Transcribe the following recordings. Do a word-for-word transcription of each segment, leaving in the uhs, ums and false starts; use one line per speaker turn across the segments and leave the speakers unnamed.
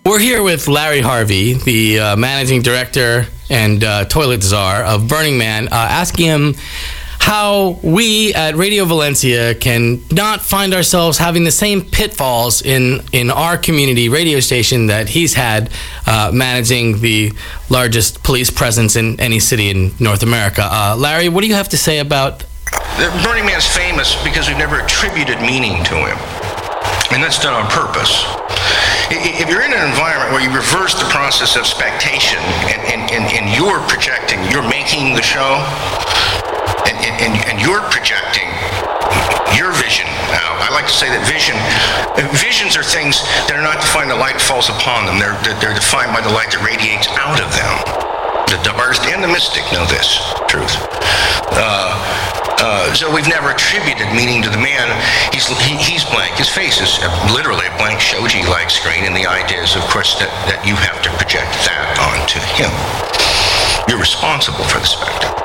We're here with Larry Harvey, the uh, managing director and uh, toilet czar of Burning Man, uh, asking him how we at Radio Valencia can not find ourselves having the same pitfalls in, in our community radio station that he's had uh, managing the largest police presence in any city in North America. Uh, Larry, what do you have to say about...
The Burning Man's famous because we've never attributed meaning to him. And that's done on purpose. If you're in an environment where you reverse the process of spectation and, and, and, and you're projecting, you're making the show, and, and, and you're projecting your vision. Now, I like to say that vision, visions are things that are not defined by the light that falls upon them. They're, they're defined by the light that radiates out of them. The artist and the mystic know this truth. Uh, Uh, so we've never attributed meaning to the man. He's he, he's blank. His face is literally a blank shoji-like screen, and the idea is, of course, that, that you have to project that onto him. You're responsible for the spectacle.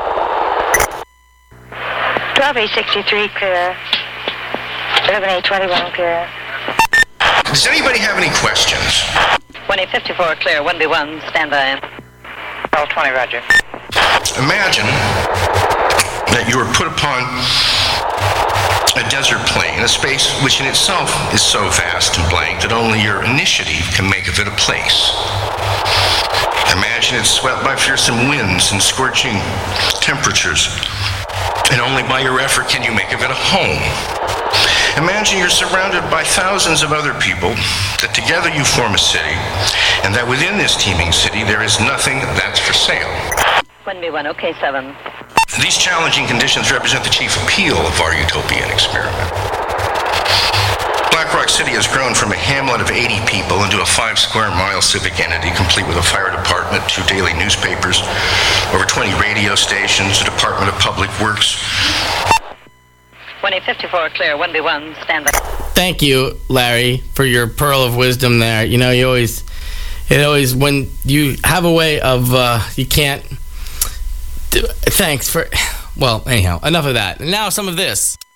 twelve A sixty-three clear. eleven A twenty-one clear.
Does anybody have any questions?
one A fifty-four clear. one B one, stand by.
twelve twenty, roger.
Imagine that you were put upon a desert plain, a space which in itself is so vast and blank that only your initiative can make of it a place. Imagine it's swept by fearsome winds and scorching temperatures, and only by your effort can you make of it a home. Imagine you're surrounded by thousands of other people, that together you form a city, and that within this teeming city there is nothing that's for sale.
one B one, okay, seven.
These challenging conditions represent the chief appeal of our utopian experiment. Black Rock City has grown from a hamlet of eighty people into a five square mile civic entity, complete with a fire department, two daily newspapers, over twenty radio stations, a Department of Public Works.
one A fifty-four clear. one B one, stand by.
Thank you, Larry, for your pearl of wisdom there. You know, you always, it always, when you have a way of, uh, you can't, thanks for, well, anyhow, enough of that. And now some of this.